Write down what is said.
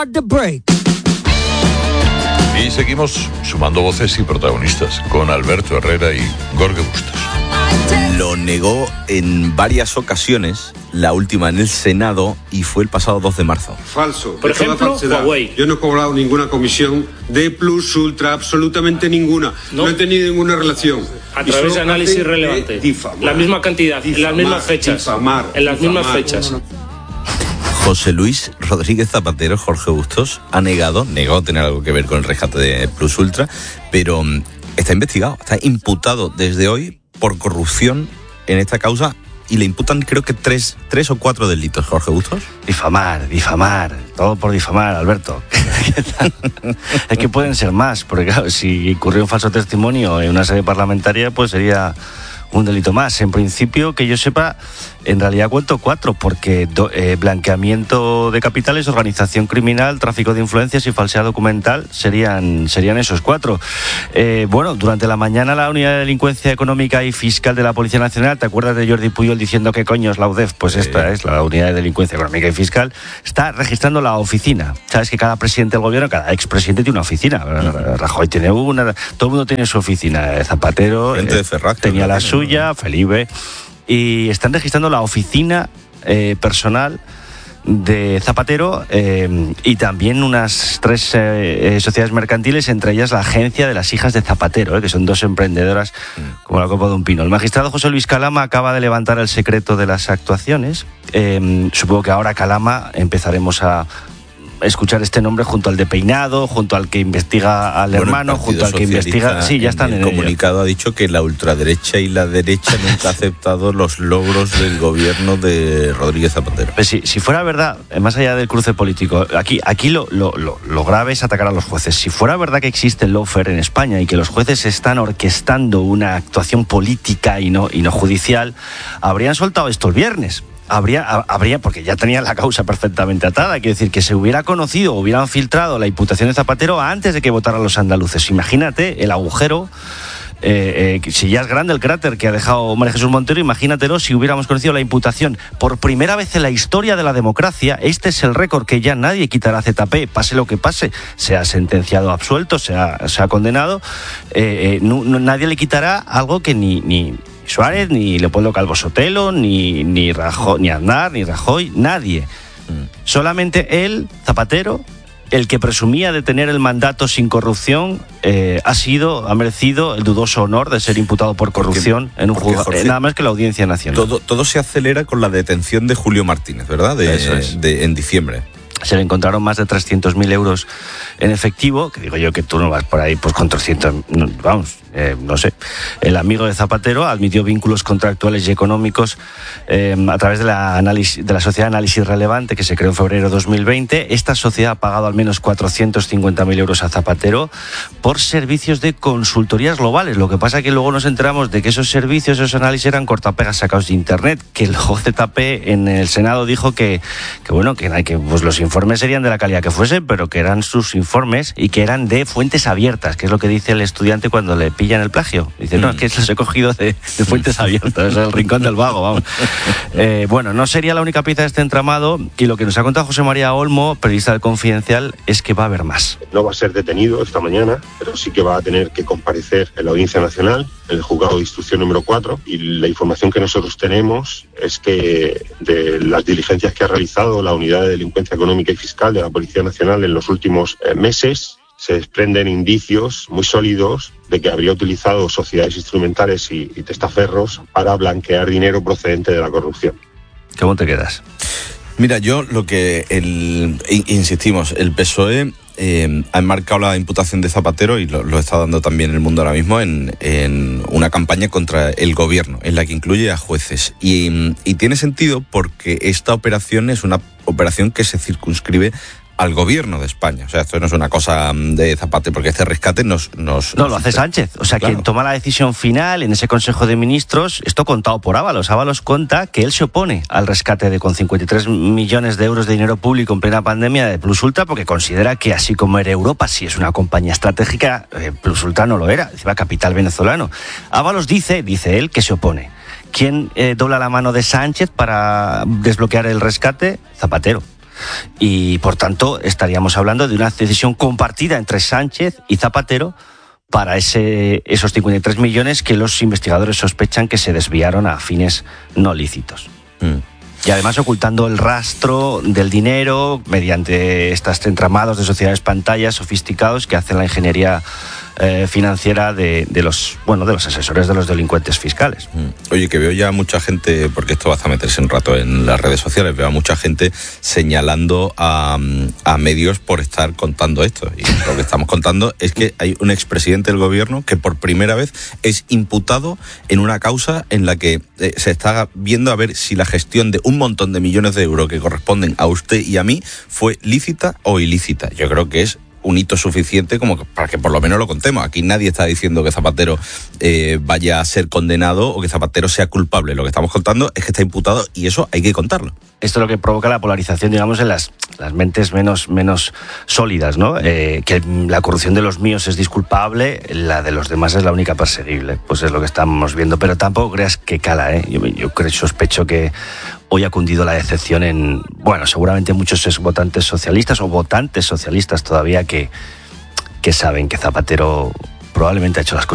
start the break. Y seguimos sumando voces y protagonistas con Alberto Herrera y Jorge Bustos. Lo negó en varias ocasiones, la última en el Senado, y fue el pasado 2 de marzo. Falso. Por ejemplo, Huawei. Yo no he cobrado ninguna comisión de Plus Ultra, absolutamente ninguna. No he tenido ninguna relación. A través de análisis relevante. La misma cantidad, en las mismas fechas. En las mismas fechas. José Luis Rodríguez Zapatero, Jorge Bustos, negó tener algo que ver con el rescate de Plus Ultra, pero está investigado, está imputado desde hoy por corrupción en esta causa y le imputan creo que tres o 4 delitos, Jorge Bustos. Difamar, todo por difamar, Alberto. Es que pueden ser más, porque claro, si ocurrió un falso testimonio en una sede parlamentaria, pues sería un delito más. En principio, que yo sepa, en realidad cuento 4, porque blanqueamiento de capitales, organización criminal, tráfico de influencias y falsedad documental serían esos 4. Bueno, durante la mañana la Unidad de Delincuencia Económica y Fiscal de la Policía Nacional, ¿te acuerdas de Jordi Puyol diciendo qué coño es la UDEF? Pues esta es la Unidad de Delincuencia Económica y Fiscal, está registrando la oficina. Sabes que cada presidente del gobierno, cada expresidente tiene una oficina. Rajoy tiene una, todo el mundo tiene su oficina. Zapatero tenía la suya, Felipe, y están registrando la oficina personal de Zapatero y también unas 3 sociedades mercantiles, entre ellas la agencia de las hijas de Zapatero, que son 2 emprendedoras como la copa de un pino. El magistrado José Luis Calama acaba de levantar el secreto de las actuaciones. Supongo que ahora, Calama, empezaremos a escuchar este nombre junto al de Peinado, junto al que investiga al hermano, junto al que investiga... Sí, ya están en el comunicado ello. Ha dicho que la ultraderecha y la derecha nunca ha aceptado los logros del gobierno de Rodríguez Zapatero. Pues si fuera verdad, más allá del cruce político, aquí lo grave es atacar a los jueces. Si fuera verdad que existe el lawfare en España y que los jueces están orquestando una actuación política y no judicial, habrían soltado esto el viernes. Habría, porque ya tenían la causa perfectamente atada. Quiero decir, que se hubiera conocido, hubieran filtrado la imputación de Zapatero antes de que votaran los andaluces. Imagínate el agujero, si ya es grande el cráter que ha dejado María Jesús Montero, imagínatelo si hubiéramos conocido la imputación. Por primera vez en la historia de la democracia, este es el récord que ya nadie quitará a ZP, pase lo que pase, sea sentenciado, absuelto, sea condenado, nadie le quitará algo que ni Suárez, ni Leopoldo Calvo Sotelo, ni Rajoy, ni Aznar, ni Rajoy, nadie. Solamente él, Zapatero, el que presumía de tener el mandato sin corrupción, ha merecido el dudoso honor de ser imputado por corrupción en un juzgado, nada más que la Audiencia Nacional. Todo se acelera con la detención de Julio Martínez, ¿verdad? En diciembre. Se le encontraron más de 300.000 euros en efectivo, que digo yo que tú no vas por ahí pues con 300, vamos, no sé. El amigo de Zapatero admitió vínculos contractuales y económicos a través de la Sociedad de Análisis Relevante, que se creó en febrero de 2020. Esta sociedad ha pagado al menos 450.000 euros a Zapatero por servicios de consultorías globales. Lo que pasa es que luego nos enteramos de que esos servicios, esos análisis eran cortapegas sacados de internet, que el ZP en el Senado dijo que pues los informes serían de la calidad que fuesen, pero que eran sus informes y que eran de fuentes abiertas, que es lo que dice el estudiante cuando le pillan el plagio. Dice, no, es que los he cogido de fuentes abiertas, es el rincón del vago, vamos. Bueno, no sería la única pieza de este entramado, y lo que nos ha contado José María Olmo, periodista del Confidencial, es que va a haber más. No va a ser detenido esta mañana, pero sí que va a tener que comparecer en la Audiencia Nacional, en el juzgado de instrucción número 4, y la información que nosotros tenemos es que de las diligencias que ha realizado la Unidad de Delincuencia Económica y Fiscal de la Policía Nacional en los últimos meses, se desprenden indicios muy sólidos de que habría utilizado sociedades instrumentales y testaferros para blanquear dinero procedente de la corrupción. ¿Cómo te quedas? Mira, yo insistimos, el PSOE ha enmarcado la imputación de Zapatero, y lo está dando también el mundo ahora mismo, en una campaña contra el gobierno, en la que incluye a jueces. Y tiene sentido porque esta operación es una operación que se circunscribe al gobierno de España. O sea, esto no es una cosa de Zapatero, porque este rescate no, lo hace Sánchez. O sea, claro, quien toma la decisión final en ese Consejo de Ministros, esto contado por Ábalos. Ábalos cuenta que él se opone al rescate con 53 millones de euros de dinero público en plena pandemia de Plus Ultra, porque considera que así como era Europa, si es una compañía estratégica, Plus Ultra no lo era, encima capital venezolano. Ábalos dice él, que se opone. ¿Quién dobla la mano de Sánchez para desbloquear el rescate? Zapatero. y por tanto estaríamos hablando de una decisión compartida entre Sánchez y Zapatero para esos 53 millones que los investigadores sospechan que se desviaron a fines no lícitos. Y además ocultando el rastro del dinero mediante estos entramados de sociedades pantallas sofisticados que hacen la ingeniería financiera de los asesores de los delincuentes fiscales. Oye, que veo ya mucha gente, porque esto va a meterse un rato en las redes sociales, veo a mucha gente señalando a medios por estar contando esto. Y lo que estamos contando es que hay un expresidente del gobierno que por primera vez es imputado en una causa en la que se está viendo a ver si la gestión de un montón de millones de euros que corresponden a usted y a mí fue lícita o ilícita. Yo creo que es un hito suficiente como para que por lo menos lo contemos. Aquí nadie está diciendo que Zapatero vaya a ser condenado o que Zapatero sea culpable. Lo que estamos contando es que está imputado y eso hay que contarlo. Esto es lo que provoca la polarización, digamos, en las mentes menos sólidas, ¿no? Que la corrupción de los míos es disculpable, la de los demás es la única perseguible. Pues es lo que estamos viendo. Pero tampoco creas que cala, ¿eh? Yo sospecho que hoy ha cundido la decepción en, seguramente muchos exvotantes socialistas o votantes socialistas todavía que saben que Zapatero probablemente ha hecho las cosas